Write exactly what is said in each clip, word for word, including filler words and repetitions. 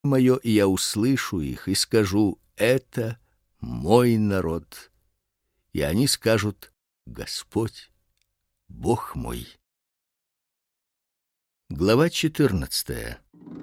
мое, и я услышу их и скажу: это мой народ. И они скажут: Господь, Бог мой. Глава четырнадцатая.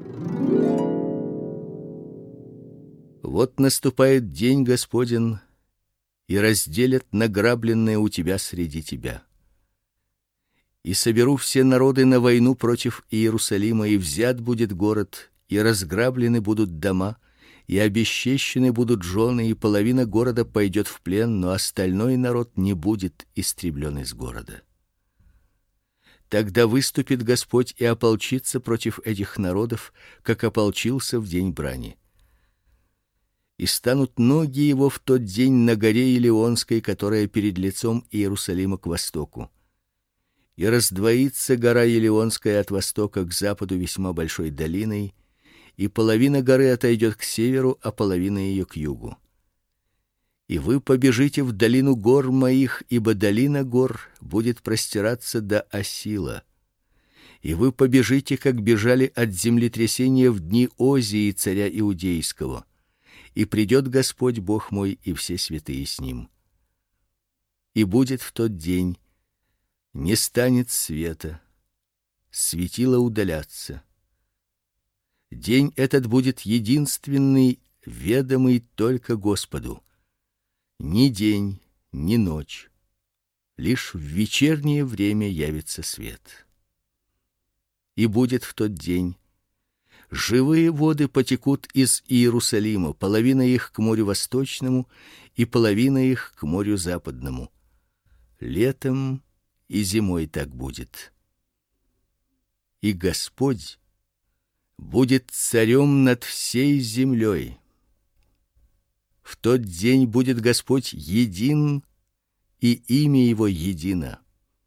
Вот наступает день Господень, и разделят награбленное у тебя среди тебя. И соберу все народы на войну против Иерусалима, и взят будет город, и разграблены будут дома, и обесчещены будут жены, и половина города пойдет в плен, но остальной народ не будет истреблен из города. Тогда выступит Господь и ополчится против этих народов, как ополчился в день брани. И станут ноги его в тот день на горе Илионской, которая перед лицом Иерусалима к востоку. И раздвоится гора Илионская от востока к западу весьма большой долиной, и половина горы отойдет к северу, а половина ее к югу. И вы побежите в долину гор моих, ибо долина гор будет простираться до Осила. И вы побежите, как бежали от землетрясения в дни Озии царя Иудейского. И придет Господь Бог мой и все святые с ним. И будет в тот день: не станет света, светила удалятся. День этот будет единственный, ведомый только Господу. Ни день, ни ночь, лишь в вечернее время явится свет. И будет в тот день: живые воды потекут из Иерусалима, половина их к морю восточному и половина их к морю западному. Летом и зимой так будет. И Господь будет царем над всей землей. В тот день будет Господь един, и имя его едино.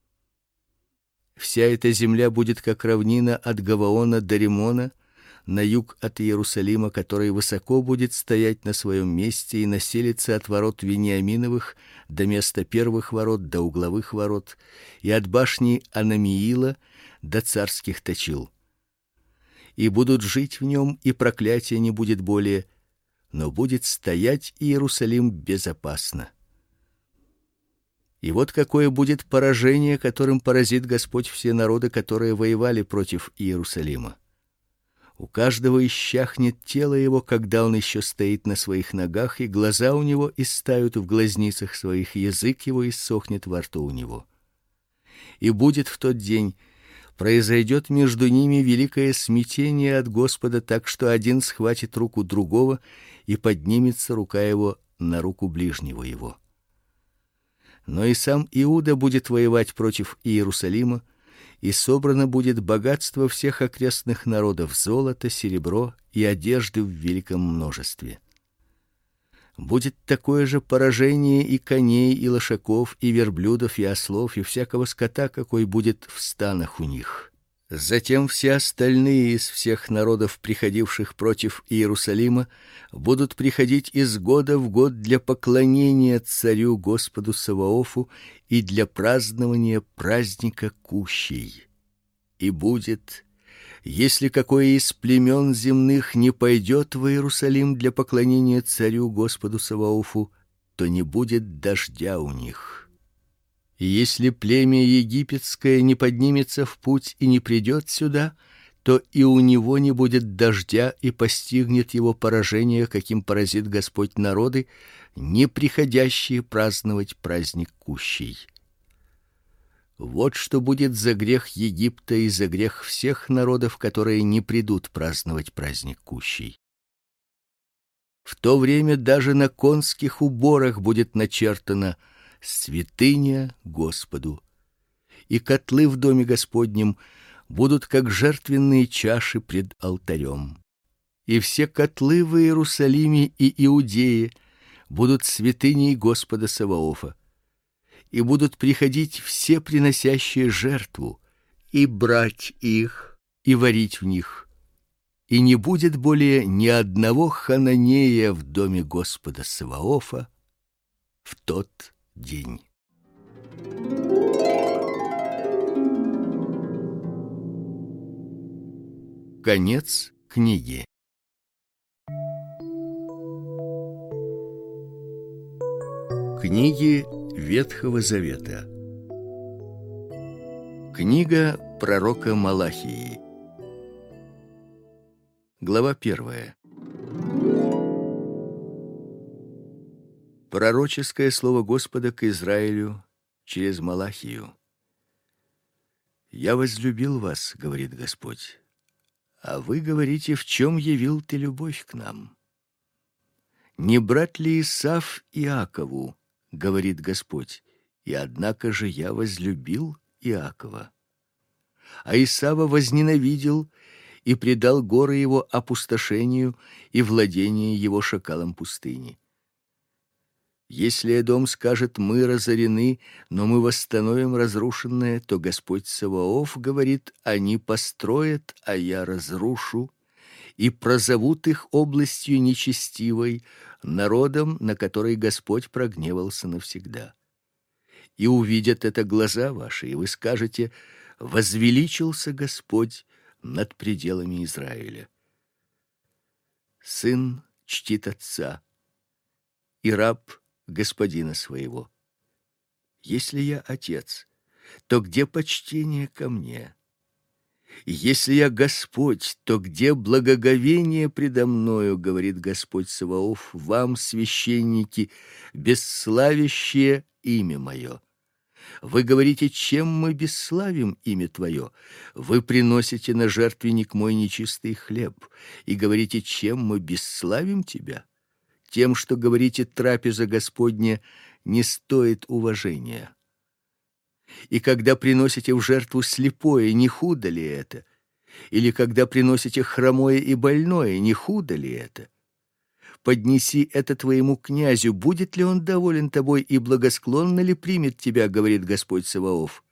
Вся эта земля будет как равнина от Гаваона до Римона, на юг от Иерусалима, который высоко будет стоять на своем месте и населится от ворот Вениаминовых до места первых ворот до угловых ворот, и от башни Анамиила до царских точил. И будут жить в нем, и проклятия не будет более, но будет стоять Иерусалим безопасно. И вот какое будет поражение, которым поразит Господь все народы, которые воевали против Иерусалима. У каждого исчахнет тело его, когда он еще стоит на своих ногах, и глаза у него истают в глазницах своих, язык его иссохнет во рту у него. И будет в тот день: произойдет между ними великое смятение от Господа, так что один схватит руку другого, и поднимется рука его на руку ближнего его. Но и сам Иуда будет воевать против Иерусалима, и собрано будет богатство всех окрестных народов: золото, серебро и одежды в великом множестве. Будет такое же поражение и коней, и лошаков, и верблюдов, и ослов, и всякого скота, какой будет в станах у них. Затем все остальные из всех народов, приходивших против Иерусалима, будут приходить из года в год для поклонения царю Господу Саваофу и для празднования праздника Кущей. И будет, если какое из племен земных не пойдет в Иерусалим для поклонения царю Господу Саваофу, то не будет дождя у них. И если племя египетское не поднимется в путь и не придет сюда, то и у него не будет дождя, и постигнет его поражение, каким поразит Господь народы, не приходящие праздновать праздник Кущей. Вот что будет за грех Египта и за грех всех народов, которые не придут праздновать праздник Кущей. В то время даже на конских уборах будет начертано: святыня Господу. И котлы в доме Господнем будут как жертвенные чаши пред алтарем. И все котлы в Иерусалиме и Иудее будут святыней Господа Саваофа. И будут приходить все приносящие жертву, и брать их, и варить в них. И не будет более ни одного хананея в доме Господа Саваофа в тот день. Конец книги. Книги Ветхого Завета. Книга пророка Малахии. Глава первая. Пророческое слово Господа к Израилю через Малахию. «Я возлюбил вас, — говорит Господь, — а вы говорите, в чем явил ты любовь к нам? Не брат ли Исав Иакову, — говорит Господь, — и однако же я возлюбил Иакова. А Исава возненавидел и предал горы его опустошению и владение его шакалам пустыни. Если Эдом скажет: мы разорены, но мы восстановим разрушенное, то Господь Саваоф говорит: они построят, а я разрушу, и прозовут их областью нечестивой, народом, на который Господь прогневался навсегда. И увидят это глаза ваши, и вы скажете: возвеличился Господь над пределами Израиля. Сын чтит отца, и раб господина своего. Если я отец, то где почтение ко мне? Если я Господь, то где благоговение предо мною, говорит Господь Саваоф, вам, священники, бесславящие имя мое? Вы говорите: чем мы бесславим имя Твое? Вы приносите на жертвенник мой нечистый хлеб и говорите: чем мы бесславим Тебя? Тем, что говорите: трапеза Господня не стоит уважения. И когда приносите в жертву слепое, не худо ли это? Или когда приносите хромое и больное, не худо ли это? Поднеси это твоему князю, будет ли он доволен тобой и благосклонно ли примет тебя, говорит Господь Саваоф.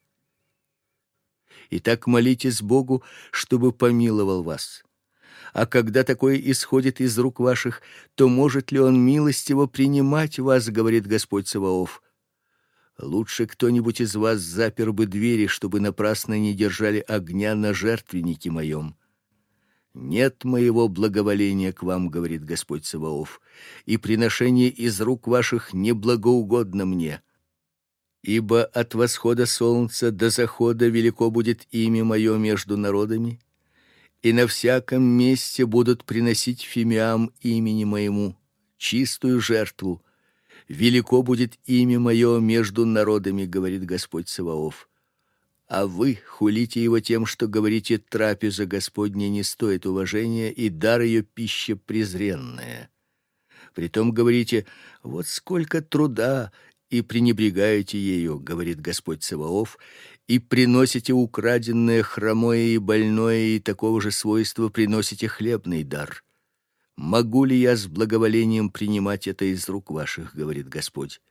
Итак, молитесь Богу, чтобы помиловал вас. А когда такое исходит из рук ваших, то может ли он милостиво принимать вас, говорит Господь Саваоф. Лучше кто-нибудь из вас запер бы двери, чтобы напрасно не держали огня на жертвеннике моем. Нет моего благоволения к вам, говорит Господь Саваоф, и приношение из рук ваших не благоугодно мне. Ибо от восхода солнца до захода велико будет имя мое между народами, и на всяком месте будут приносить фимиам имени моему чистую жертву. Велико будет имя мое между народами, говорит Господь Саваоф. А вы хулите его тем, что говорите: трапеза Господня не стоит уважения, и дар ее пища презренная. Притом говорите: вот сколько труда, и пренебрегаете ею, говорит Господь Саваоф, и приносите украденное, хромое и больное, и такого же свойства приносите хлебный дар. Могу ли я с благоволением принимать это из рук ваших, говорит Господь?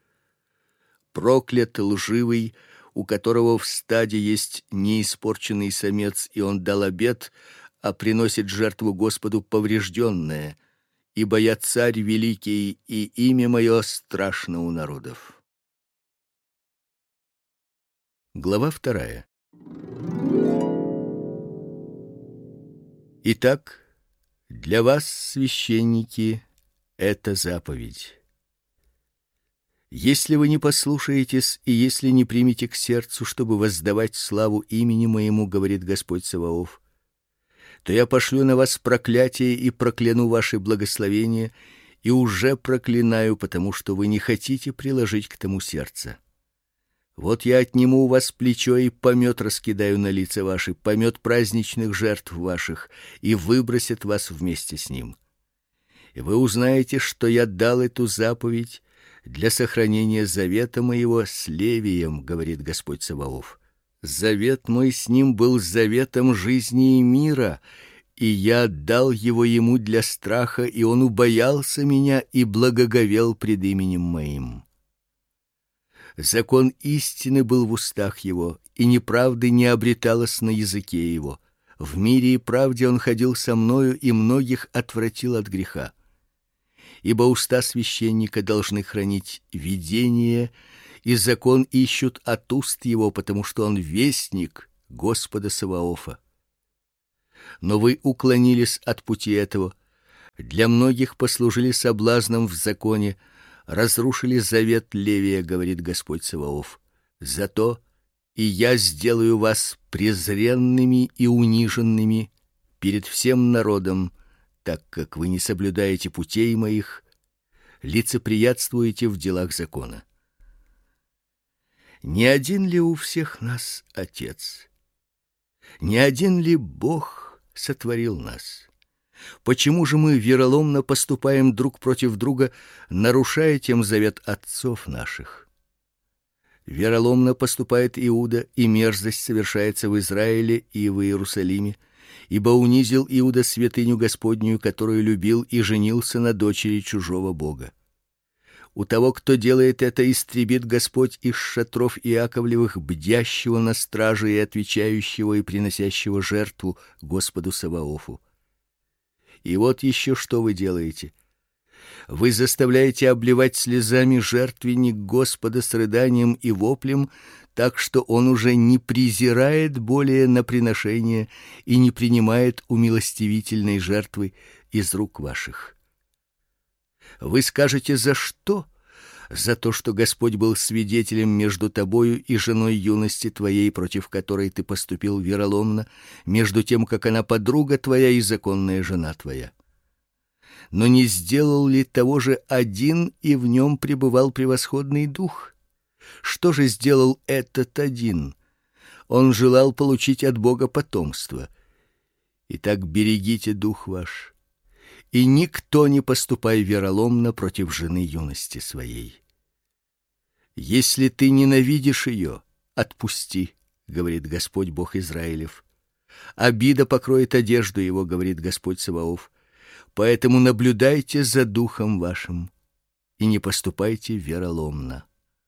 Проклят лживый, у которого в стаде есть неиспорченный самец, и он дал обет, а приносит жертву Господу поврежденное, ибо я царь великий, и имя мое страшно у народов. Глава вторая. Итак, для вас, священники, это заповедь. Если вы не послушаетесь и если не примете к сердцу, чтобы воздавать славу имени моему, говорит Господь Саваоф, то я пошлю на вас проклятие и прокляну ваши благословения, и уже проклинаю, потому что вы не хотите приложить к тому сердце. Вот я отниму у вас плечо и помет раскидаю на лица ваши, помет праздничных жертв ваших, и выбросят вас вместе с ним. И вы узнаете, что я дал эту заповедь для сохранения завета моего с Левием, говорит Господь Саваоф. Завет мой с ним был заветом жизни и мира, и я отдал его ему для страха, и он убоялся меня и благоговел пред именем моим. Закон истины был в устах его, и неправды не обреталось на языке его. В мире и правде он ходил со мною, и многих отвратил от греха. Ибо уста священника должны хранить видение, и закон ищут от уст его, потому что он вестник Господа Саваофа. Но вы уклонились от пути этого, для многих послужили соблазном в законе, разрушили завет Левия, говорит Господь Саваоф. Зато и я сделаю вас презренными и униженными перед всем народом, так как вы не соблюдаете путей моих, лицеприятствуете в делах закона. Не один ли у всех нас Отец? Не один ли Бог сотворил нас? Почему же мы вероломно поступаем друг против друга, нарушая тем завет отцов наших? Вероломно поступает Иуда, и мерзость совершается в Израиле и в Иерусалиме, ибо унизил Иуда святыню Господнюю, которую любил, и женился на дочери чужого бога. У того, кто делает это, истребит Господь из шатров Иаковлевых, бдящего на страже и отвечающего и приносящего жертву Господу Саваофу. И вот еще что вы делаете: вы заставляете обливать слезами жертвенник Господа с рыданием и воплем, так что он уже не презирает более на приношение и не принимает умилостивительной жертвы из рук ваших. Вы скажете: за что? За то, что Господь был свидетелем между тобою и женой юности твоей, против которой ты поступил вероломно, между тем, как она подруга твоя и законная жена твоя. Но не сделал ли того же один, и в нем пребывал превосходный дух? Что же сделал этот один? Он желал получить от Бога потомство. Итак, берегите дух ваш, и никто не поступай вероломно против жены юности своей. Если ты ненавидишь ее, отпусти, говорит Господь Бог Израилев. Обида покроет одежду его, говорит Господь Саваоф. Поэтому наблюдайте за духом вашим и не поступайте вероломно.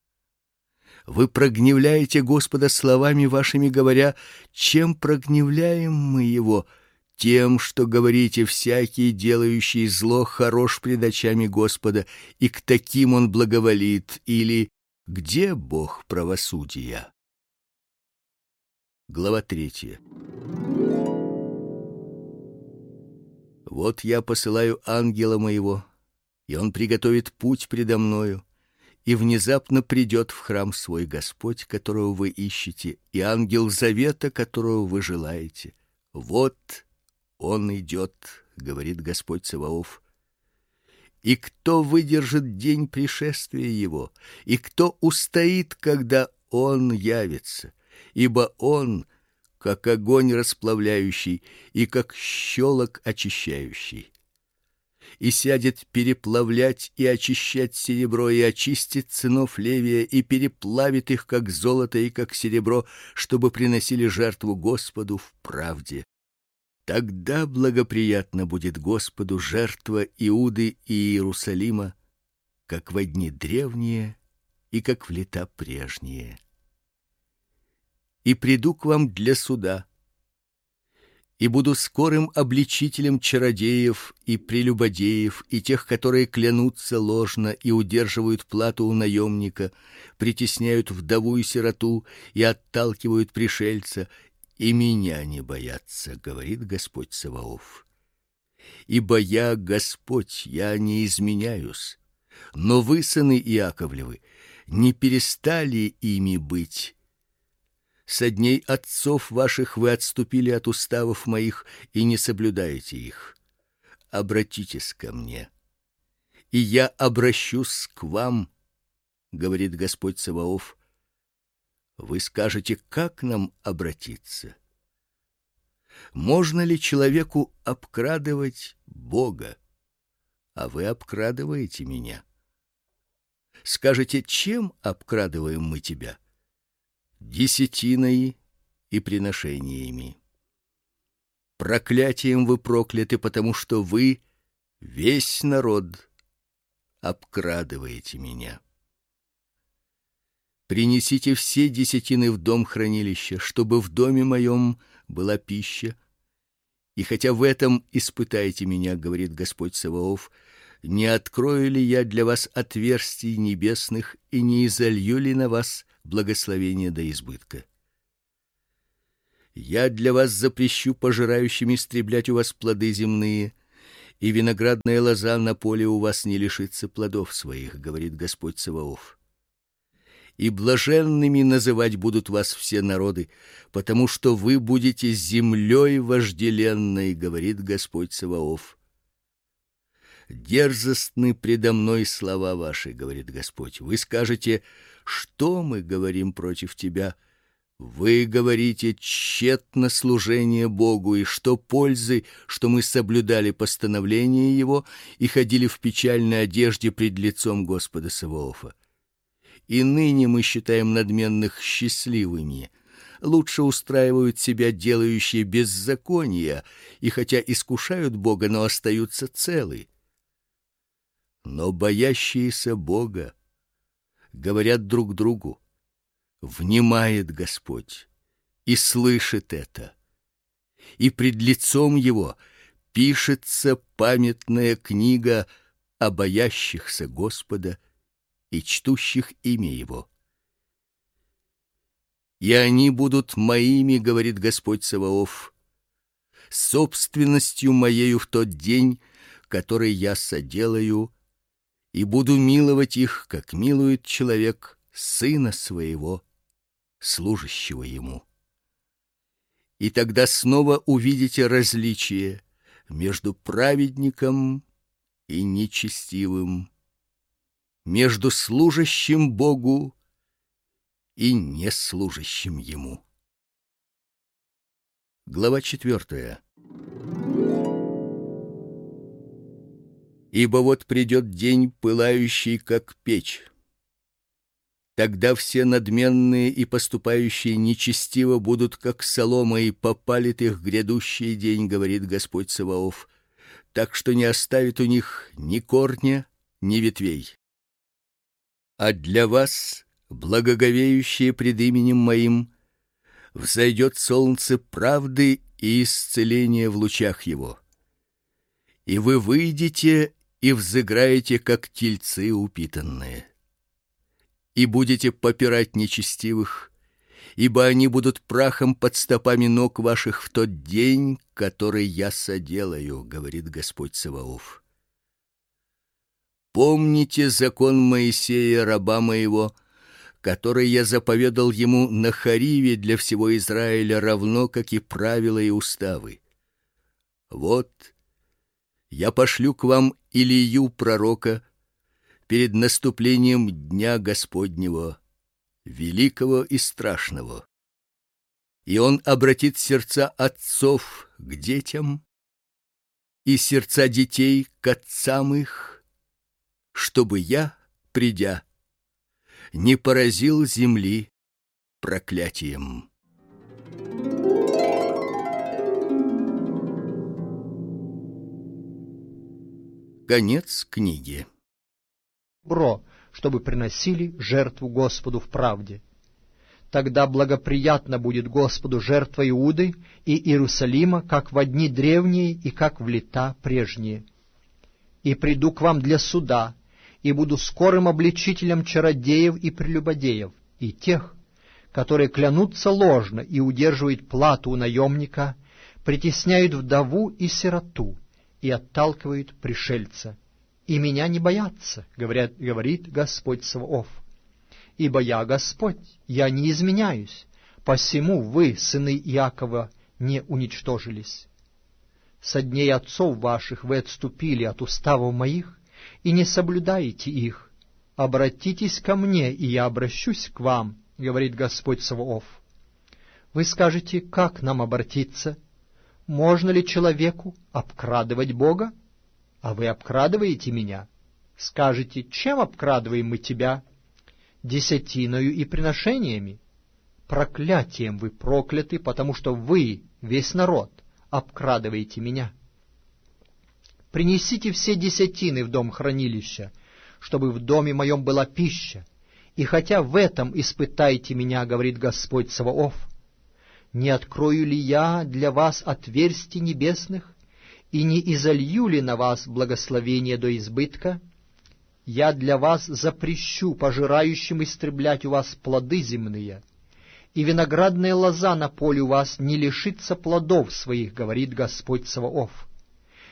Вы прогневляете Господа словами вашими, говоря: чем прогневляем мы его? Тем, что говорите: всякий, делающий зло, хорош пред очами Господа, и к таким он благоволит. Или: где Бог правосудия? Глава третья. Вот я посылаю ангела моего, и он приготовит путь предо мною, и внезапно придет в храм свой Господь, которого вы ищете, и ангел завета, которого вы желаете. Вот он идет, говорит Господь Саваоф. И кто выдержит день пришествия его, и кто устоит, когда он явится? Ибо он как огонь расплавляющий и как щелок очищающий. И сядет переплавлять и очищать серебро, и очистит сынов Левия, и переплавит их, как золото и как серебро, чтобы приносили жертву Господу в правде. Тогда благоприятно будет Господу жертва Иуды и Иерусалима, как во дни древние и как в лета прежние. И приду к вам для суда, и буду скорым обличителем чародеев и прелюбодеев, и тех, которые клянутся ложно и удерживают плату у наемника, притесняют вдову и сироту и отталкивают пришельца, и меня не боятся, говорит Господь Саваоф. Ибо я Господь, я не изменяюсь. Но вы, сыны Иаковлевы, не перестали ими быть. Со дней отцов ваших вы отступили от уставов моих и не соблюдаете их. Обратитесь ко мне, и я обращусь к вам, говорит Господь Саваоф. Вы скажете: как нам обратиться? Можно ли человеку обкрадывать Бога? А вы обкрадываете меня. Скажете: чем обкрадываем мы тебя? Десятиной и приношениями. Проклятием вы прокляты, потому что вы, весь народ, обкрадываете меня. Принесите все десятины в дом хранилища, чтобы в доме моем была пища. И хотя в этом испытайте меня, говорит Господь Саваоф, не открою ли я для вас отверстий небесных и не изолью ли на вас благословение до избытка? Я для вас запрещу пожирающим истреблять у вас плоды земные, и виноградная лоза на поле у вас не лишится плодов своих, говорит Господь Саваоф. И блаженными называть будут вас все народы, потому что вы будете землей вожделенной, говорит Господь Саваоф. Дерзостны предо мной слова ваши, говорит Господь. Вы скажете: что мы говорим против тебя? Вы говорите: тщетно служение Богу, и что пользы, что мы соблюдали постановления его и ходили в печальной одежде пред лицом Господа Саваофа. И ныне мы считаем надменных счастливыми. Лучше устраивают себя делающие беззакония, и хотя искушают Бога, но остаются целы. Но боящиеся Бога говорят друг другу: внимает Господь и слышит это, и пред лицом его пишется памятная книга о боящихся Господа и чтущих имя его. И они будут моими, говорит Господь Саваоф, собственностью моею в тот день, который я соделаю, и буду миловать их, как милует человек сына своего, служащего ему. И тогда снова увидите различие между праведником и нечестивым, между служащим Богу и неслужащим ему. Глава четвертая. Ибо вот придет день, пылающий, как печь. Тогда все надменные и поступающие нечестиво будут, как солома, и попалит их грядущий день, говорит Господь Саваоф, так что не оставит у них ни корня, ни ветвей. А для вас, благоговеющие пред именем моим, взойдет солнце правды и исцеления в лучах его. И вы выйдете и взыграете, как тельцы упитанные, и будете попирать нечестивых, ибо они будут прахом под стопами ног ваших в тот день, который я соделаю, говорит Господь Саваоф. Помните закон Моисея, раба моего, который я заповедал ему на Хориве для всего Израиля, равно как и правила и уставы. Вот я пошлю к вам Илию пророка перед наступлением дня Господнего, великого и страшного. И он обратит сердца отцов к детям и сердца детей к отцам их, чтобы я, придя, не поразил земли проклятием. Конец книги. Добро, чтобы приносили жертву Господу в правде. Тогда благоприятно будет Господу жертва Иуды и Иерусалима, как во дни древние и как в лета прежние. И приду к вам для суда, и буду скорым обличителем чародеев и прелюбодеев, и тех, которые клянутся ложно и удерживают плату у наемника, притесняют вдову и сироту и отталкивают пришельца. И меня не боятся, говорят, говорит Господь Саваоф. Ибо я Господь, я не изменяюсь, посему вы, сыны Иакова, не уничтожились. Со дней отцов ваших вы отступили от уставов моих и не соблюдаете их. Обратитесь ко мне, и я обращусь к вам, говорит Господь Саваоф. Вы скажете: как нам обратиться? Можно ли человеку обкрадывать Бога? А вы обкрадываете меня. Скажете: чем обкрадываем мы тебя? Десятиною и приношениями. Проклятием вы прокляты, потому что вы, весь народ, обкрадываете меня. Принесите все десятины в дом хранилища, чтобы в доме моем была пища, и хотя в этом испытайте меня, говорит Господь Саваоф, не открою ли я для вас отверстий небесных, и не изолью ли на вас благословение до избытка? Я для вас запрещу пожирающим истреблять у вас плоды земные, и виноградная лоза на поле у вас не лишится плодов своих, говорит Господь Саваоф.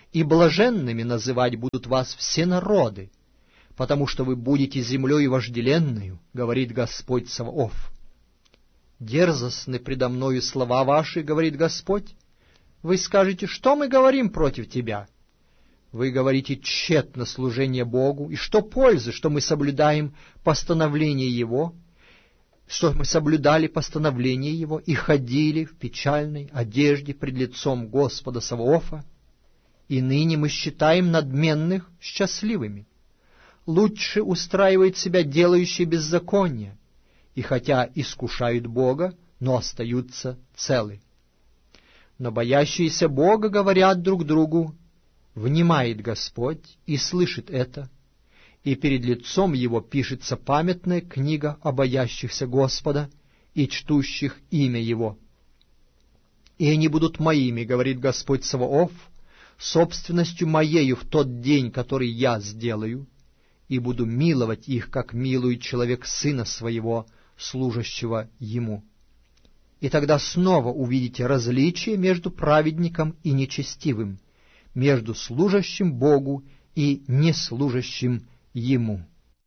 и блаженными называть будут вас все народы, потому что вы будете землей вожделенную, говорит Господь Саваоф. Дерзостны предо мною слова ваши, говорит Господь. Вы скажете, что мы говорим против тебя? Вы говорите тщетно служение Богу, и что пользы, что мы соблюдаем постановление Его, что мы соблюдали постановление Его и ходили в печальной одежде пред лицом Господа Саваофа, и ныне мы считаем надменных счастливыми. Лучше устраивает себя делающие беззаконие, и хотя искушают Бога, но остаются целы. Но боящиеся Бога говорят друг другу: внимает Господь и слышит это, и перед лицом Его пишется памятная книга о боящихся Господа и чтущих имя Его. И они будут моими, говорит Господь Саваоф, собственностью моею в тот день, который я сделаю, и буду миловать их, как милует человек сына своего, служащего ему. И тогда снова увидите различие между праведником и нечестивым, между служащим Богу и неслужащим Ему.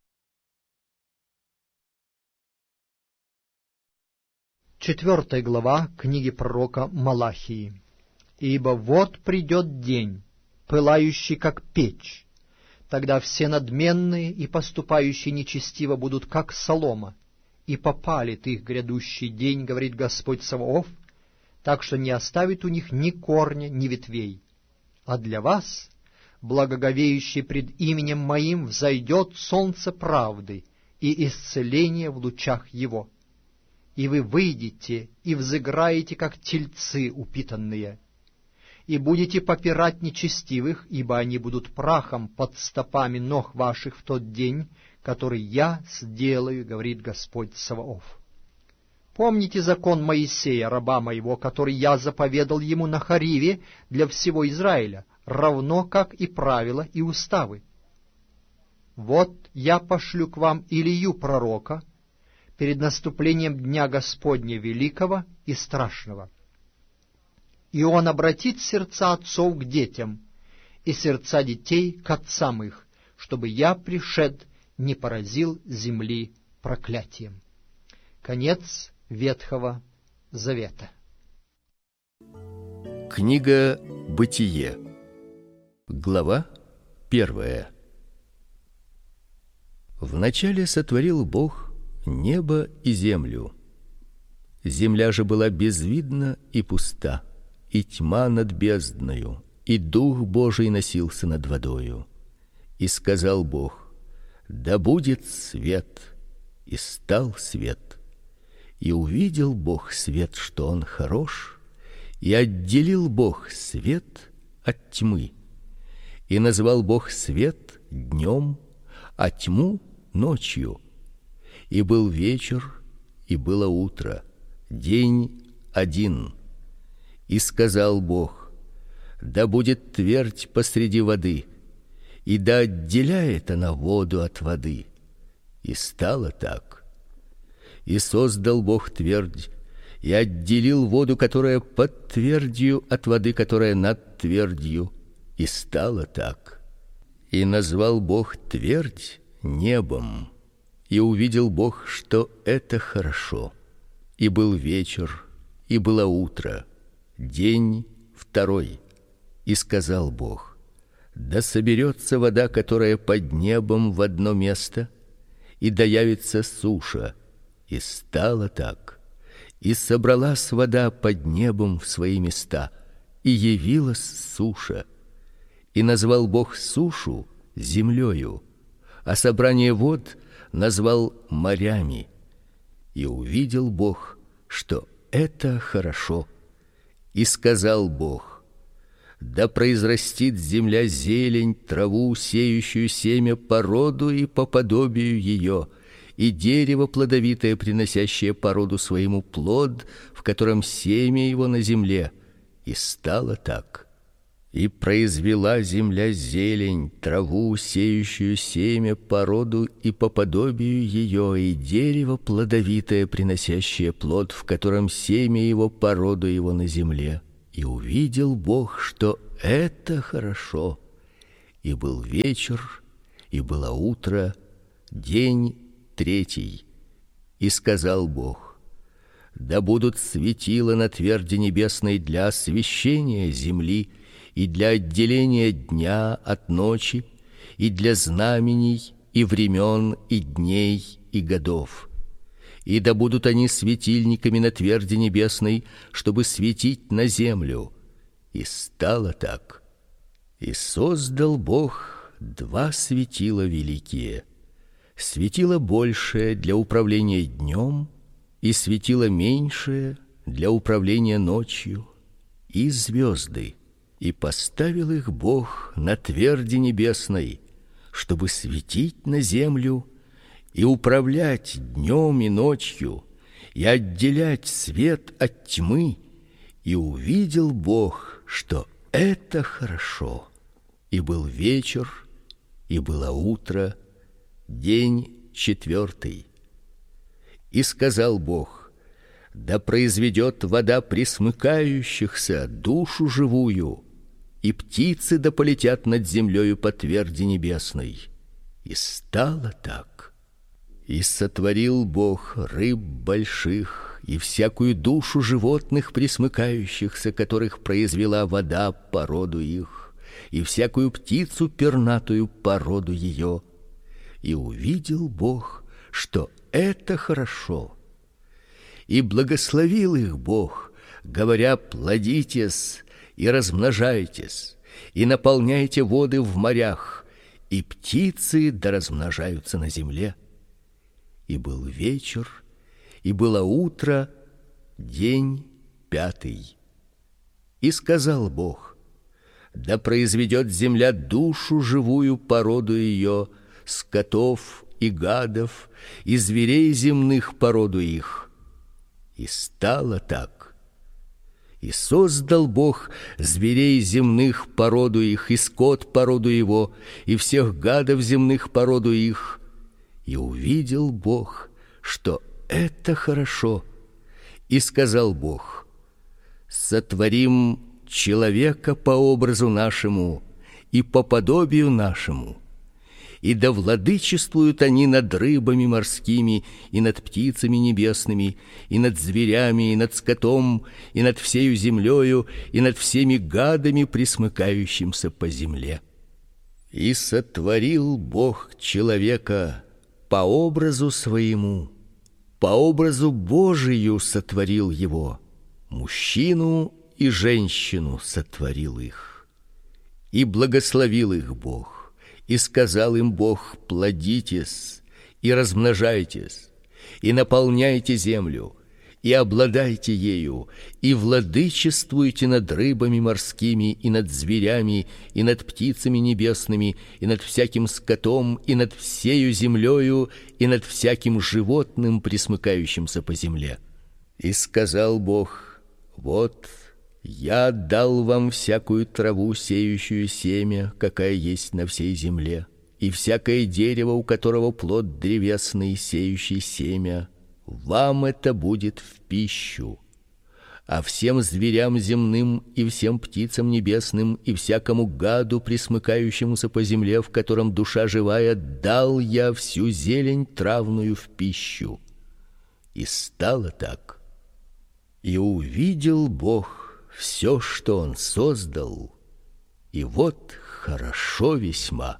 Четвертая глава книги пророка Малахии. «Ибо вот придет день, пылающий, как печь. Тогда все надменные и поступающие нечестиво будут, как солома, и попалит их грядущий день, говорит Господь Саваоф, так что не оставит у них ни корня, ни ветвей. А для вас, благоговеющие пред именем Моим, взойдет солнце правды и исцеление в лучах его. И вы выйдете и взыграете, как тельцы упитанные, и будете попирать нечестивых, ибо они будут прахом под стопами ног ваших в тот день, который я сделаю, говорит Господь Саваоф. Помните закон Моисея, раба моего, который я заповедал ему на Хариве для всего Израиля, равно как и правила и уставы. Вот я пошлю к вам Илию пророка перед наступлением дня Господня великого и страшного. И он обратит сердца отцов к детям, и сердца детей к отцам их, чтобы я, пришед, не поразил земли проклятием». Конец Ветхого Завета. Книга Бытие, глава первая. Вначале сотворил Бог небо и землю. Земля же была безвидна и пуста, и тьма над бездною, и Дух Божий носился над водою. И сказал Бог: да будет свет, и стал свет. И увидел Бог свет, что он хорош, и отделил Бог свет от тьмы. И назвал Бог свет днем, а тьму ночью. И был вечер, и было утро, день один. И сказал Бог: да будет твердь посреди воды, и да отделяет она воду от воды. И стало так. И создал Бог твердь, и отделил воду, которая под твердью, от воды, которая над твердью. И стало так. И назвал Бог твердь небом. И увидел Бог, что это хорошо. И был вечер, и было утро, день второй. И сказал Бог: да соберется вода, которая под небом, в одно место, и да явится суша. И стало так. И собралась вода под небом в свои места, и явилась суша. И назвал Бог сушу землею, а собрание вод назвал морями. И увидел Бог, что это хорошо. И сказал Бог: да произрастит земля зелень, траву, сеющую семя по роду и по подобию ее, и дерево плодовитое, приносящее по роду своему плод, в котором семя его на земле. И стало так. И произвела земля зелень, траву, сеющую семя по роду и по подобию ее, и дерево плодовитое, приносящее плод, в котором семя его по роду его на земле. И увидел Бог, что это хорошо. И был вечер, и было утро, день третий. И сказал Бог: да будут светила на тверди небесной для освещения земли и для отделения дня от ночи, и для знамений, и времен, и дней, и годов. И да будут они светильниками на тверди небесной, чтобы светить на землю. И стало так. И создал Бог два светила великие: светило большее для управления днем, и светило меньшее для управления ночью, и звезды. И поставил их Бог на тверди небесной, чтобы светить на землю и управлять днем и ночью, и отделять свет от тьмы. И увидел Бог, что это хорошо. И был вечер, и было утро, день четвертый. И сказал Бог: да произведет вода пресмыкающихся душу живую, и птицы да полетят над землею по тверди небесной. И стало так. И сотворил Бог рыб больших и всякую душу животных пресмыкающихся, которых произвела вода по роду их, и всякую птицу пернатую по роду ее. И увидел Бог, что это хорошо. И благословил их Бог, говоря: плодитесь и размножайтесь, и наполняйте воды в морях, и птицы да размножаются на земле. И был вечер, и было утро, день пятый. И сказал Бог: да произведет земля душу живую по роду ее, скотов и гадов, и зверей земных по роду их. И стало так. И создал Бог зверей земных по роду их, и скот по роду его, и всех гадов земных по роду их. И увидел Бог, что это хорошо. И сказал Бог: сотворим человека по образу нашему и по подобию нашему, и да владычествуют они над рыбами морскими, и над птицами небесными, и над зверями, и над скотом, и над всею землею, и над всеми гадами, пресмыкающимся по земле. И сотворил Бог человека по образу своему, по образу Божию сотворил его, мужчину и женщину сотворил их. И благословил их Бог, и сказал им Бог: плодитесь и размножайтесь, и наполняйте землю, и обладайте ею, и владычествуйте над рыбами морскими, и над зверями, и над птицами небесными, и над всяким скотом, и над всею землею, и над всяким животным, пресмыкающимся по земле. И сказал Бог: вот я дал вам всякую траву, сеющую семя, какая есть на всей земле, и всякое дерево, у которого плод древесный, сеющий семя. Вам это будет в пищу. А всем зверям земным и всем птицам небесным и всякому гаду, пресмыкающемуся по земле, в котором душа живая, дал я всю зелень травную в пищу. И стало так. И увидел Бог все, что Он создал, и вот хорошо весьма.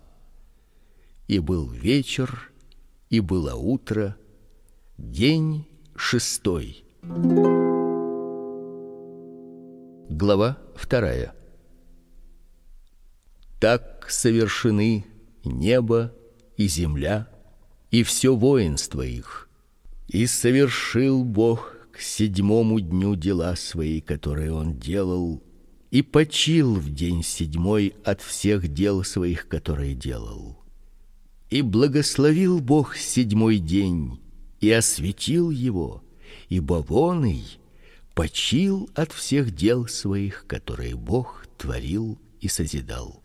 И был вечер, и было утро, день шестой. Глава вторая. Так совершены небо и земля и все воинство их. И совершил Бог к седьмому дню дела свои, которые Он делал, и почил в день седьмой от всех дел своих, которые делал. И благословил Бог седьмой день и осветил его, ибо воный почил от всех дел своих, которые Бог творил и созидал.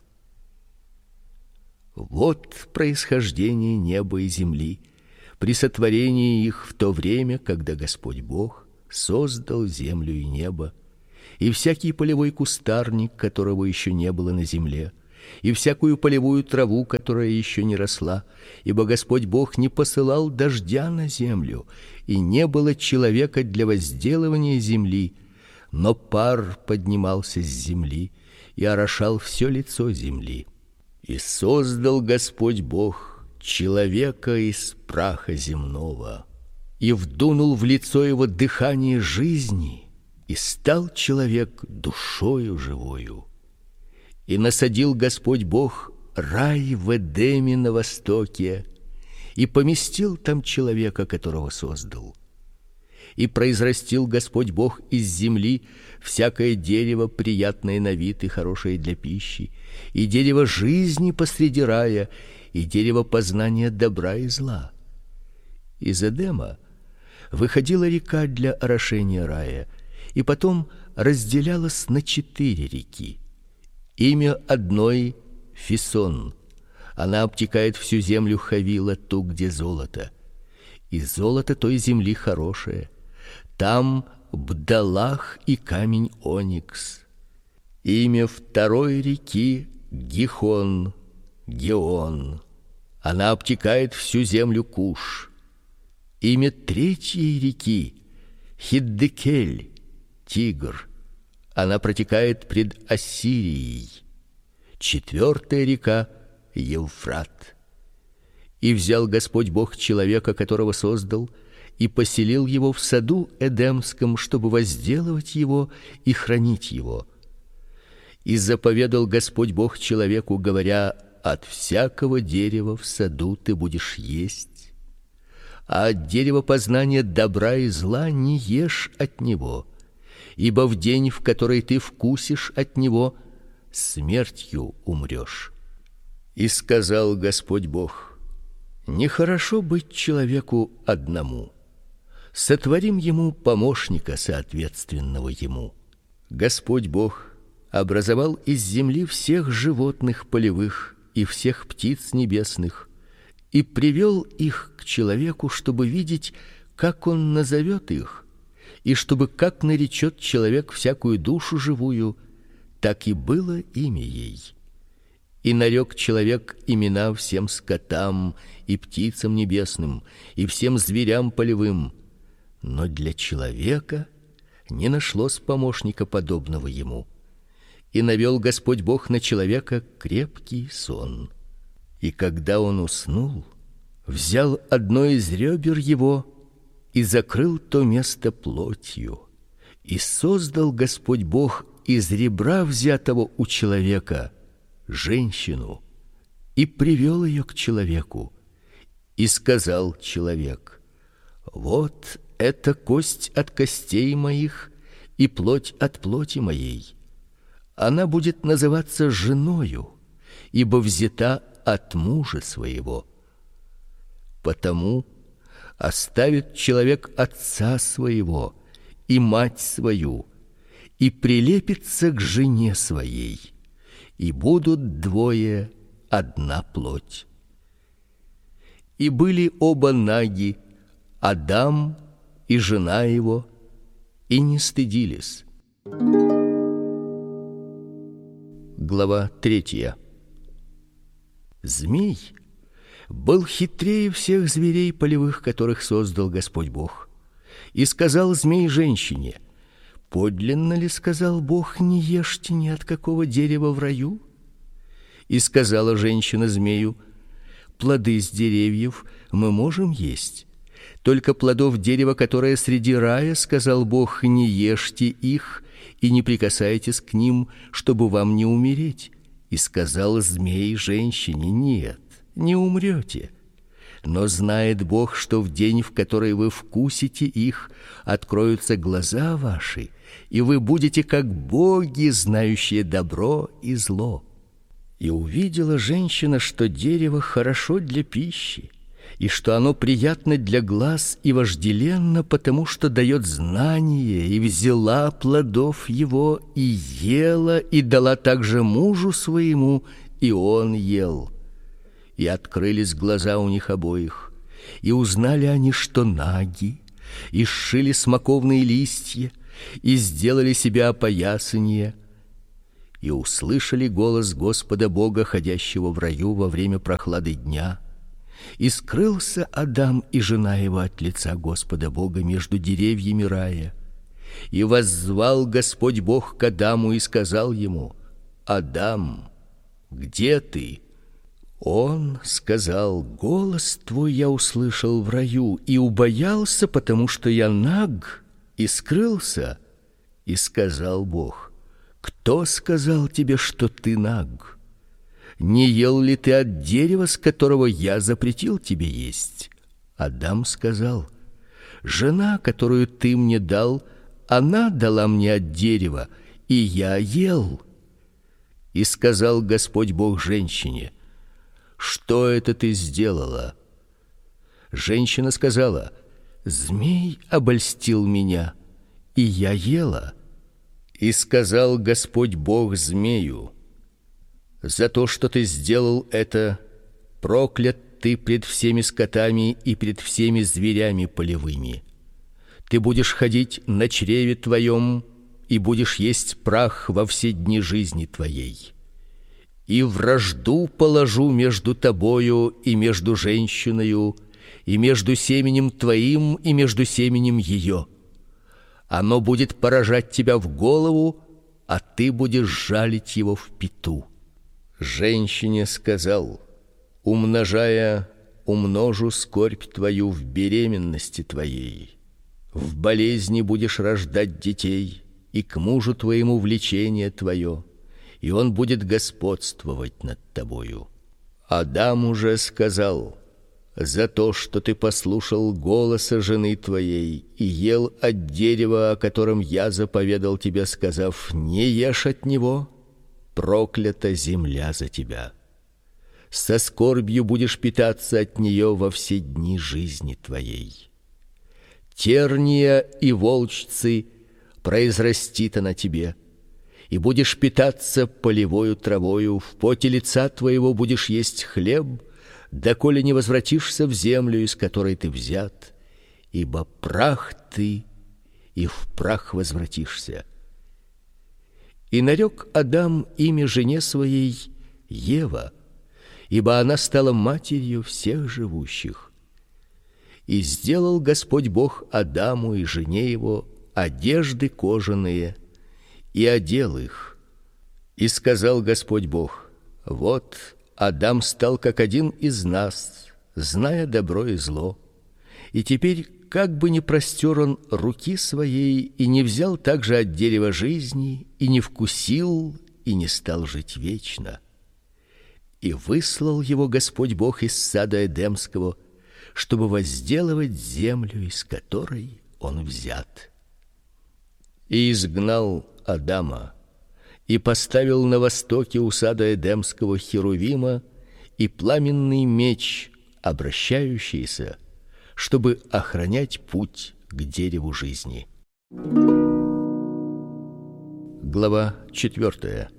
Вот происхождение неба и земли при сотворении их в то время, когда Господь Бог создал землю и небо, и всякий полевой кустарник, которого еще не было на земле, и всякую полевую траву, которая еще не росла, ибо Господь Бог не посылал дождя на землю, и не было человека для возделывания земли, но пар поднимался с земли и орошал все лицо земли. И создал Господь Бог человека из праха земного, и вдунул в лицо его дыхание жизни, и стал человек душою живою. И насадил Господь Бог рай в Эдеме на востоке, и поместил там человека, которого создал. И произрастил Господь Бог из земли всякое дерево, приятное на вид и хорошее для пищи, и дерево жизни посреди рая, и дерево познания добра и зла. Из Эдема выходила река для орошения рая, и потом разделялась на четыре реки. Имя одной Фисон. Она обтекает всю землю Хавила, ту, где золото. И золото той земли хорошее. Там бдалах и камень оникс. Имя второй реки Гихон, Геон. Она обтекает всю землю Куш. Имя третьей реки Хиддекель, Тигр. Она протекает пред Ассирией. Четвертая река Евфрат. И взял Господь Бог человека, которого создал, и поселил его в саду Эдемском, чтобы возделывать его и хранить его. И заповедал Господь Бог человеку, говоря: от всякого дерева в саду ты будешь есть, а от дерева познания добра и зла не ешь от него, ибо в день, в который ты вкусишь от него, смертью умрешь. И сказал Господь Бог: нехорошо быть человеку одному. Сотворим ему помощника, соответственного ему. Господь Бог образовал из земли всех животных полевых и всех птиц небесных и привел их к человеку, чтобы видеть, как он назовет их, и чтобы как наречет человек всякую душу живую, так и было имя ей. И нарек человек имена всем скотам и птицам небесным и всем зверям полевым, но для человека не нашлось помощника подобного ему. И навел Господь Бог на человека крепкий сон. И когда он уснул, взял одно из ребер его и закрыл то место плотью. И создал Господь Бог из ребра, взятого у человека, женщину, и привел ее к человеку. И сказал человек: вот это кость от костей моих и плоть от плоти моей. Она будет называться женою, ибо взята от мужа своего. Потому оставит человек отца своего и мать свою, и прилепится к жене своей, и будут двое одна плоть. И были оба наги, Адам и жена его, и не стыдились. Глава третья. Змей был хитрее всех зверей полевых, которых создал Господь Бог. И сказал змей женщине: подлинно ли сказал Бог: не ешьте ни от какого дерева в раю? И сказала женщина змею: плоды с деревьев мы можем есть, только плодов дерева, которое среди рая, сказал Бог, не ешьте их и не прикасайтесь к ним, чтобы вам не умереть. И сказал змей женщине: нет, не умрете. Но знает Бог, что в день, в который вы вкусите их, откроются глаза ваши, и вы будете как боги, знающие добро и зло. И увидела женщина, что дерево хорошо для пищи, и что оно приятно для глаз и вожделенно, потому что дает знание, и взяла плодов его и ела, и дала также мужу своему, и он ел. И открылись глаза у них обоих, и узнали они, что наги, и сшили смоковные листья, и сделали себе опоясание, и услышали голос Господа Бога, ходящего в раю во время прохлады дня. И скрылся Адам и жена его от лица Господа Бога между деревьями рая. И воззвал Господь Бог к Адаму и сказал ему: Адам, где ты? Он сказал: голос твой я услышал в раю и убоялся, потому что я наг, и скрылся. И сказал Бог: кто сказал тебе, что ты наг? Не ел ли ты от дерева, с которого я запретил тебе есть? Адам сказал: жена, которую ты мне дал, она дала мне от дерева, и я ел. И сказал Господь Бог женщине: что это ты сделала? Женщина сказала: змей обольстил меня, и я ела. И сказал Господь Бог змею: за то, что ты сделал это, проклят ты пред всеми скотами и пред всеми зверями полевыми. Ты будешь ходить на чреве твоем и будешь есть прах во все дни жизни твоей. И вражду положу между тобою и между женщиною, и между семенем твоим и между семенем ее. Оно будет поражать тебя в голову, а ты будешь жалить его в пяту. Женщине сказал: умножая, умножу скорбь твою в беременности твоей. В болезни будешь рождать детей, и к мужу твоему влечение твое, и он будет господствовать над тобою. Адам уже сказал: за то, что ты послушал голоса жены твоей и ел от дерева, о котором я заповедал тебе, сказав: не ешь от него, проклята земля за тебя. Со скорбью будешь питаться от нее во все дни жизни твоей. Терния и волчцы произрастит она тебе, и будешь питаться полевою травою, в поте лица твоего будешь есть хлеб, доколе не возвратишься в землю, из которой ты взят, ибо прах ты, и в прах возвратишься. И нарек Адам имя жене своей Ева, ибо она стала матерью всех живущих. И сделал Господь Бог Адаму и жене его одежды кожаные, и одел их. И сказал Господь Бог: вот Адам стал как один из нас, зная добро и зло. И теперь, как бы ни простер он руки своей и не взял также от дерева жизни, и не вкусил, и не стал жить вечно. И выслал его Господь Бог из сада Эдемского, чтобы возделывать землю, из которой он взят. И изгнал Адама, и поставил на востоке у сада Эдемского херувима и пламенный меч, обращающийся, чтобы охранять путь к дереву жизни. Глава четвёртая.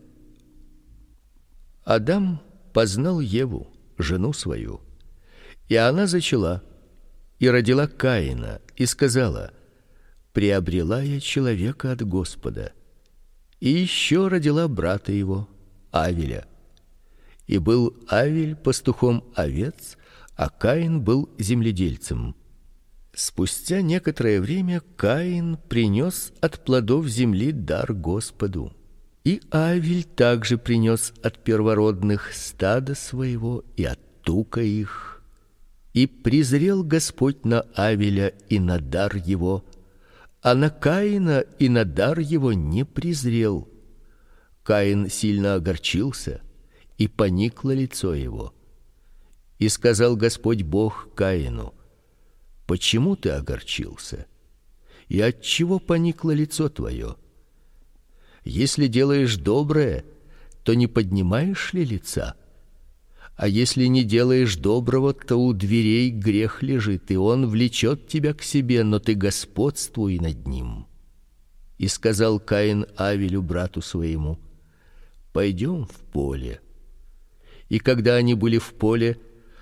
Адам познал Еву, жену свою, и она зачала и родила Каина, и сказала: приобрела я человека от Господа. И еще родила брата его, Авеля. И был Авель пастухом овец, а Каин был земледельцем. Спустя некоторое время Каин принес от плодов земли дар Господу. И Авель также принес от первородных стада своего и от тука их. И презрел Господь на Авеля и на дар его, а на Каина и на дар его не презрел. Каин сильно огорчился, и поникло лицо его. И сказал Господь Бог Каину: почему ты огорчился? И отчего поникло лицо твое? Если делаешь доброе, то не поднимаешь ли лица? А если не делаешь доброго, то у дверей грех лежит, и он влечет тебя к себе, но ты господствуй над ним. И сказал Каин Авелю брату своему: пойдем в поле. И когда они были в поле,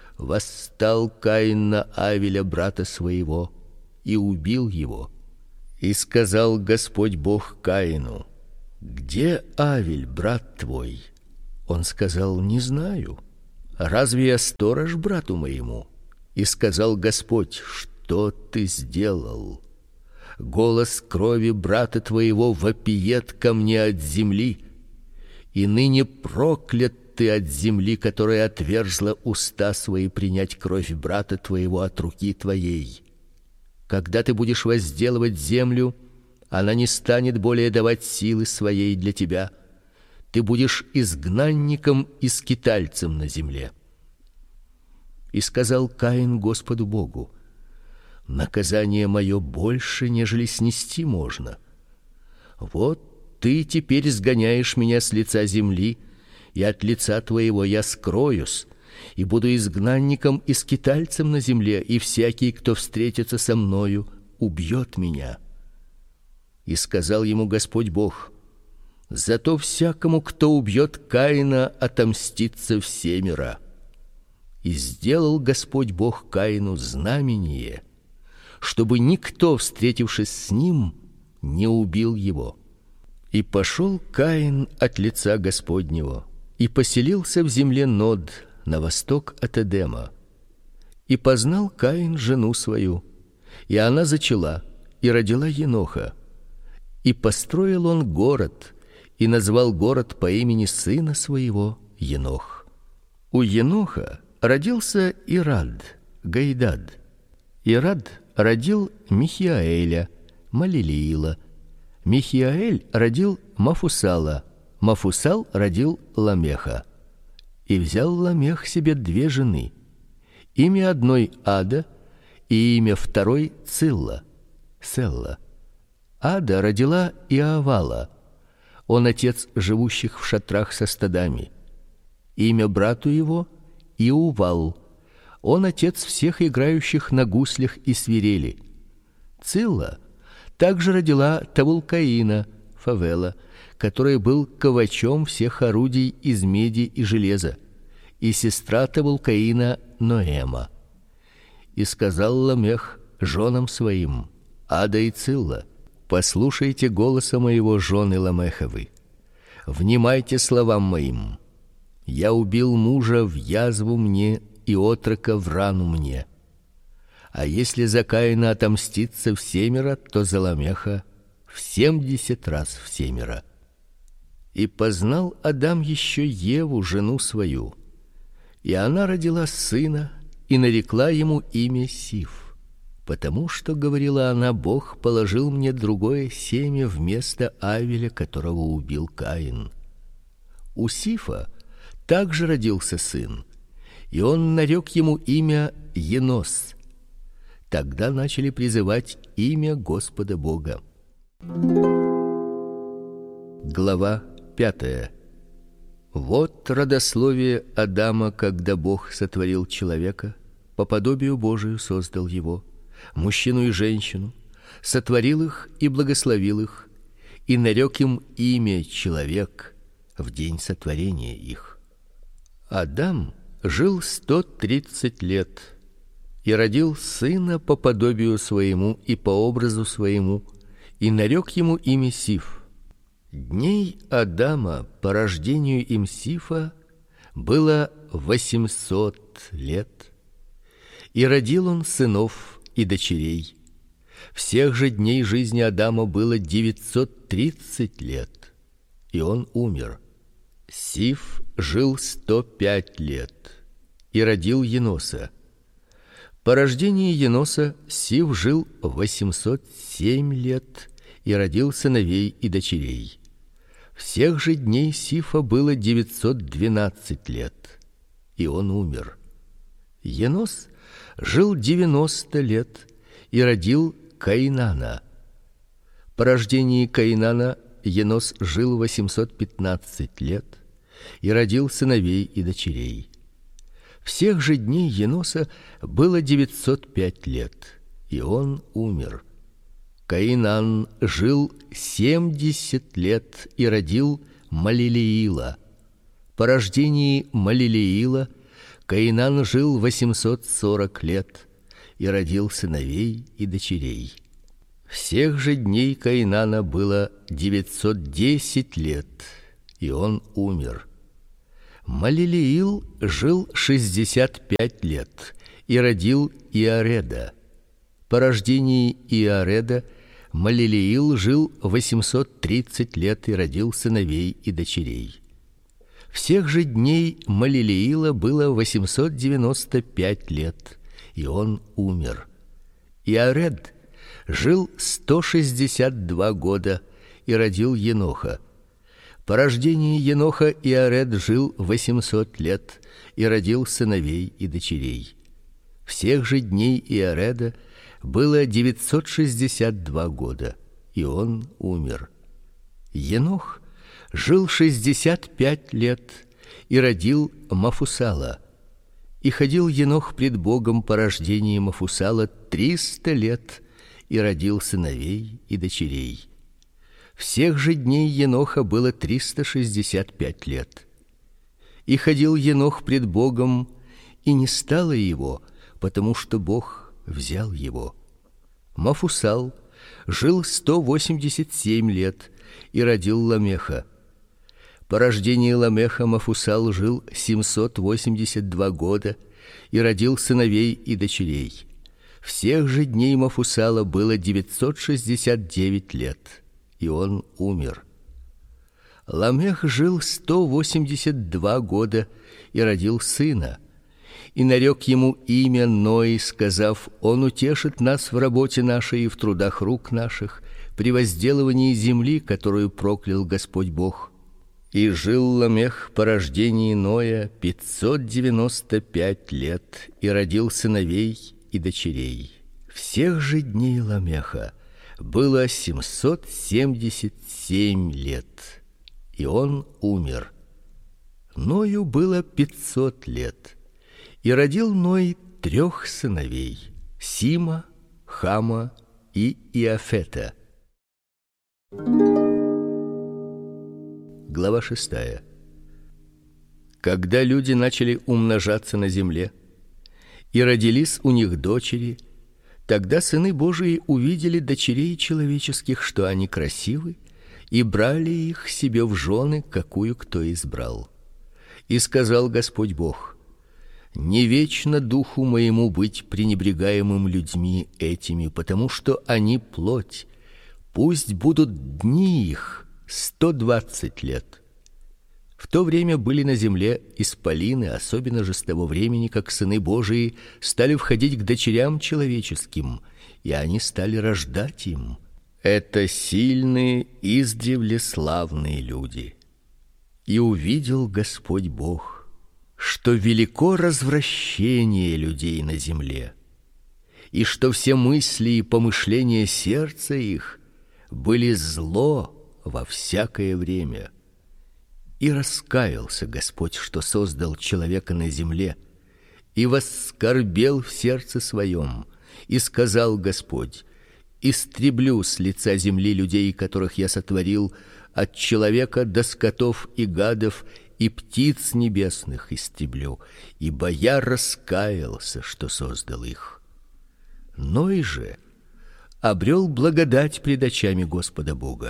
восстал Каин на Авеля брата своего и убил его. И сказал Господь Бог Каину: где Авель, брат твой? Он сказал: не знаю. Разве я сторож брату моему? И сказал Господь: что ты сделал? Голос крови брата твоего вопиет ко мне от земли, и ныне проклят ты от земли, которая отверзла уста свои принять кровь брата твоего от руки твоей. Когда ты будешь возделывать землю, она не станет более давать силы своей для тебя. Ты будешь изгнанником и скитальцем на земле. И сказал Каин Господу Богу: наказание мое больше, нежели снести можно. Вот ты теперь сгоняешь меня с лица земли, и от лица твоего я скроюсь, и буду изгнанником и скитальцем на земле, и всякий, кто встретится со мною, убьет меня. И сказал ему Господь Бог: зато всякому, кто убьет Каина, отомстится всемиро. И сделал Господь Бог Каину знамение, чтобы никто, встретившись с ним, не убил его. И пошел Каин от лица Господнего и поселился в земле Нод, на восток от Эдема. И познал Каин жену свою, и она зачала и родила Еноха. И построил он город, и назвал город по имени сына своего Енох. У Еноха родился Ирад, Гайдад. Ирад родил Михиаэля, Малилиила. Михиаэль родил Мафусала. Мафусал родил Ламеха. И взял Ламех себе две жены. Имя одной Ада, и имя второй Цилла, Селла. Ада родила Иавала. Он отец живущих в шатрах со стадами. Имя брату его Иувал. Он отец всех играющих на гуслях и свирели. Цилла также родила Тавулкаина, Фавела, который был ковачом всех орудий из меди и железа, и сестра Тавулкаина Ноэма. И сказал Ламех женам своим: Ада и Цилла, послушайте голоса моего, жены Ламеховы. Внимайте словам моим. Я убил мужа в язву мне и отрока в рану мне. А если за Каина отомстится всемиро, то за Ламеха в семьдесят раз всемиро. И познал Адам еще Еву, жену свою, и она родила сына, и нарекла ему имя Сиф, потому что, говорила она, Бог положил мне другое семя вместо Авеля, которого убил Каин. У Сифа также родился сын, и он нарек ему имя Енос. Тогда начали призывать имя Господа Бога. Глава пятая. Вот родословие Адама, когда Бог сотворил человека, по подобию Божию создал его, мужчину и женщину, сотворил их и благословил их, и нарек им имя человек в день сотворения их. Адам жил сто тридцать лет и родил сына по подобию своему и по образу своему, и нарек ему имя Сиф. Дней Адама по рождению им Сифа было восемьсот лет, и родил он сынов и дочерей. Всех же дней жизни Адама было девятьсот тридцать лет, и он умер. Сиф жил сто пять лет и родил Еноса. По рождении Еноса Сиф жил восемьсот семь лет и родил сыновей и дочерей. Всех же дней Сифа было девятьсот двенадцать лет, и он умер. Енос жил девяносто лет и родил Каинана. По рождении Каинана Енос жил восемьсот пятнадцать лет и родил сыновей и дочерей. Всех же дней Еноса было девятьсот пять лет, и он умер. Каинан жил семьдесят лет и родил Малилиила. По рождении Малилиила Каинан жил восемьсот сорок лет и родил сыновей и дочерей. Всех же дней Каинана было девятьсот десять лет, и он умер. Малилиил жил шестьдесят пять лет и родил Иареда. По рождении Иареда Малилиил жил восемьсот тридцать лет и родил сыновей и дочерей. Всех же дней Малилиила было восемьсот девяносто пять лет, и он умер. Иаред жил сто шестьдесят два года и родил Еноха. По рождении Еноха Иаред жил восемьсот лет и родил сыновей и дочерей. Всех же дней Иареда было девятьсот шестьдесят два года, и он умер. Енох жил шестьдесят пять лет и родил Мафусала. И ходил Енох пред Богом по рождении Мафусала триста лет и родил сыновей и дочерей. Всех же дней Еноха было триста шестьдесят пять лет. И ходил Енох пред Богом, и не стало его, потому что Бог взял его. Мафусал жил сто восемьдесят семь лет и родил Ламеха. По рождении Ламеха Мафусал жил семьсот восемьдесят два года и родил сыновей и дочерей. Всех же дней Мафусала было девятьсот шестьдесят девять лет, и он умер. Ламех жил сто восемьдесят два года и родил сына, и нарек ему имя Ной, сказав: он утешит нас в работе нашей и в трудах рук наших, при возделывании земли, которую проклял Господь Бог. И жил Ламех по рождении Ноя пятьсот девяносто пять лет и родил сыновей и дочерей. Всех же дней Ламеха было семьсот семьдесят семь лет, и он умер. Ною было пятьсот лет, и родил Ной трех сыновей: Сима, Хама и Иафета. Глава шестая. Когда люди начали умножаться на земле, и родились у них дочери, тогда сыны Божии увидели дочерей человеческих, что они красивы, и брали их себе в жены, какую кто избрал. И сказал Господь Бог: не вечно духу моему быть пренебрегаемым людьми этими, потому что они плоть. Пусть будут дни их сто двадцать лет. В то время были на земле исполины, особенно же с того времени, как сыны Божии стали входить к дочерям человеческим, и они стали рождать им. Это сильные, издревле славные люди. И увидел Господь Бог, что велико развращение людей на земле, и что все мысли и помышления сердца их были зло во всякое время. И раскаялся Господь, что создал человека на земле, и воскорбел в сердце своем, и сказал Господь: истреблю с лица земли людей, которых я сотворил, от человека до скотов и гадов, и птиц небесных истреблю, ибо я раскаялся, что создал их. Ной же обрел благодать пред очами Господа Бога.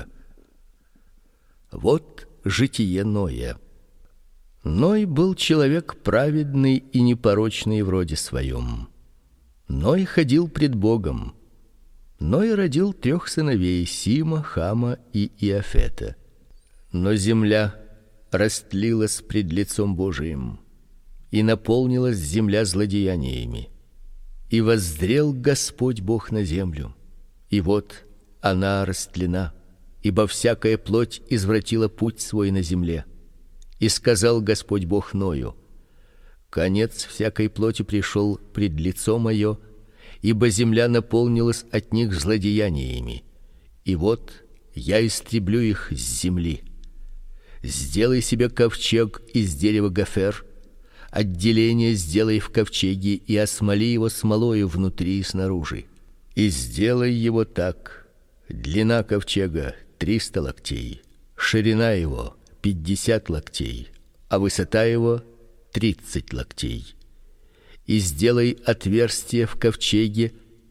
Вот житие Ноя. Ной был человек праведный и непорочный в роде своем. Ной ходил пред Богом. Ной родил трех сыновей: Сима, Хама и Иафета. Но земля растлилась пред лицом Божиим, и наполнилась земля злодеяниями. И воззрел Господь Бог на землю, и вот она растлена, ибо всякая плоть извратила путь свой на земле. И сказал Господь Бог Ною: конец всякой плоти пришел пред лицо мое, ибо земля наполнилась от них злодеяниями. И вот я истреблю их с земли. Сделай себе ковчег из дерева гофер, отделение сделай в ковчеге и осмоли его смолою внутри и снаружи. И сделай его так: длина ковчега триста локтей, ширина его пятьдесят локтей, а высота его тридцать локтей. И сделай отверстие в ковчеге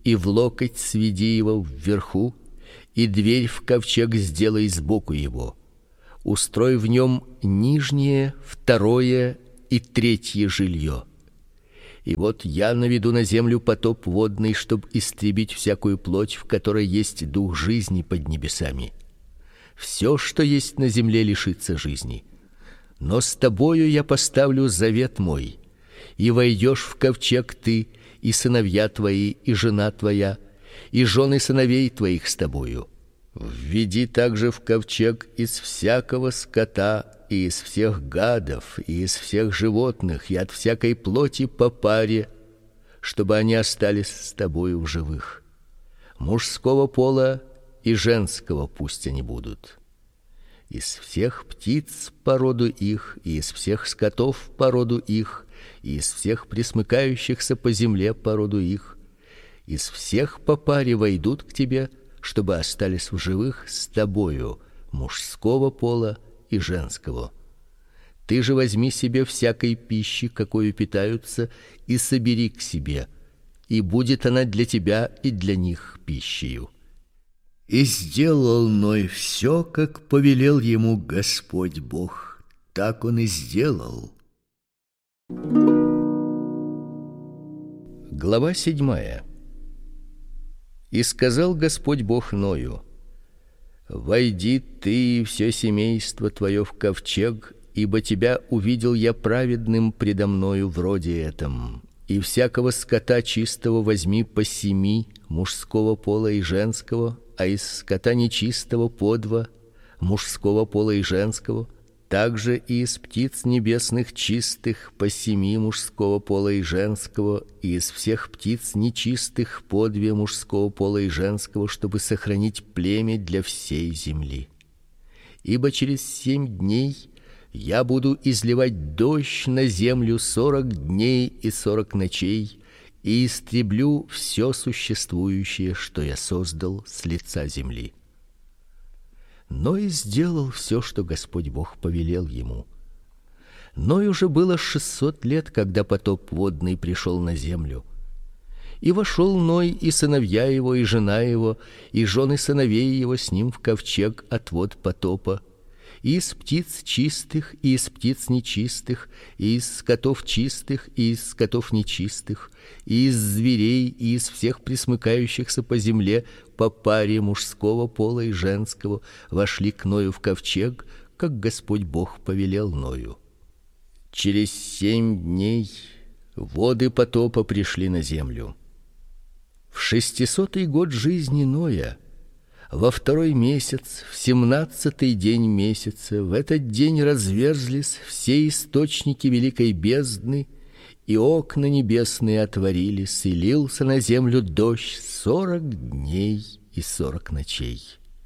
и в локоть сведи его вверху, и дверь в ковчег сделай сбоку его. Устрой в нем нижнее, второе и третье жилье. И вот я наведу на землю потоп водный, чтоб истребить всякую плоть, в которой есть дух жизни под небесами. Все, что есть на земле, лишится жизни. Но с тобою я поставлю завет мой, и войдешь в ковчег ты, и сыновья твои, и жена твоя, и жены сыновей твоих с тобою. Введи также в ковчег из всякого скота, и из всех гадов, и из всех животных, и от всякой плоти по паре, чтобы они остались с тобою в живых. Мужского пола и женского пусть они будут. Из всех птиц по роду их, и из всех скотов по роду их, и из всех пресмыкающихся по земле по роду их, из всех по паре войдут к тебе, чтобы остались в живых с тобою, мужского пола и женского. Ты же возьми себе всякой пищи, какою питаются, и собери к себе, и будет она для тебя и для них пищею. И сделал Ной все, как повелел ему Господь Бог, так он и сделал. Глава седьмая. И сказал Господь Бог Ною: войди ты и все семейство твое в ковчег, ибо тебя увидел я праведным предо мною в роде этом. И всякого скота чистого возьми по семи, мужского пола и женского, а из скота нечистого по два, мужского пола и женского, также и из птиц небесных чистых по семи, мужского пола и женского, и из всех птиц нечистых по две, мужского пола и женского, чтобы сохранить племя для всей земли. Ибо через семь дней я буду изливать дождь на землю сорок дней и сорок ночей, и истреблю все существующее, что я создал с лица земли. Ной сделал все, что Господь Бог повелел ему. Ною уже было шестьсот лет, когда потоп водный пришел на землю. И вошел Ной, и сыновья его, и жена его, и жены сыновей его с ним в ковчег от вод потопа, и из птиц чистых, и из птиц нечистых, и из скотов чистых, и из скотов нечистых, и из зверей, и из всех пресмыкающихся по земле по паре мужского пола и женского вошли к Ною в ковчег, как Господь Бог повелел Ною. Через семь дней воды потопа пришли на землю. В шестисотый год жизни Ноя, во второй месяц, в семнадцатый день месяца, в этот день разверзлись все источники великой бездны, и окна небесные отворились, и лился на землю дождь сорок дней и сорок ночей.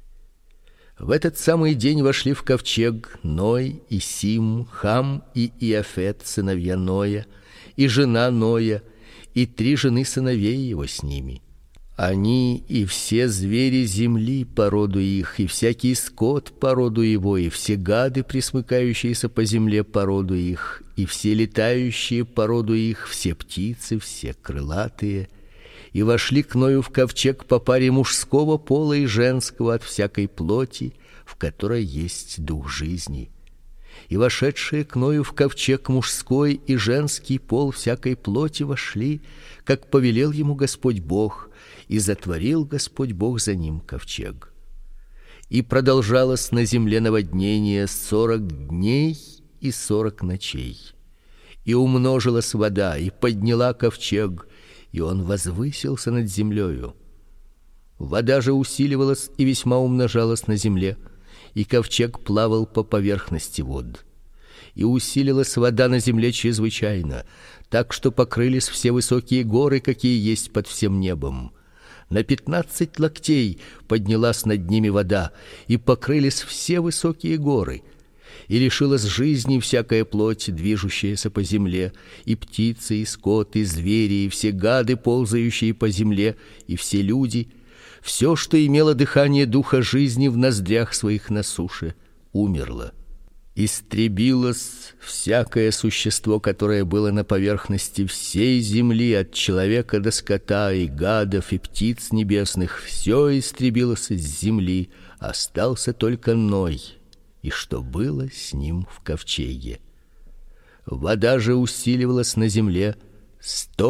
В этот самый день вошли в ковчег Ной и Сим, Хам и Иафет, сыновья Ноя, и жена Ноя, и три жены сыновей его с ними. Они и все звери земли по роду их, и всякий скот по роду его, и все гады, пресмыкающиеся по земле по роду их, и все летающие по роду их, все птицы, все крылатые, и вошли к Ною в ковчег по паре мужского пола и женского от всякой плоти, в которой есть дух жизни. И вошедшие к Ною в ковчег мужской и женский пол всякой плоти вошли, как повелел ему Господь Бог, и затворил Господь Бог за ним ковчег. И продолжалось на земле наводнение сорок дней и сорок ночей. И умножилась вода, и подняла ковчег, и он возвысился над землею. Вода же усиливалась и весьма умножалась на земле, и ковчег плавал по поверхности вод. И усилилась вода на земле чрезвычайно, так что покрылись все высокие горы, какие есть под всем небом. На пятнадцать локтей поднялась над ними вода, и покрылись все высокие горы. И лишилась жизни всякая плоть, движущаяся по земле, и птицы, и скот, и звери, и все гады, ползающие по земле, и все люди, все, что имело дыхание духа жизни в ноздрях своих на суше, умерло. истребилось всякое существо, которое было на поверхности всей земли, от человека до скота и гадов и птиц небесных, все истребилось с земли, остался только Ной и что было с ним в ковчеге. Вода же усиливалась на земле сто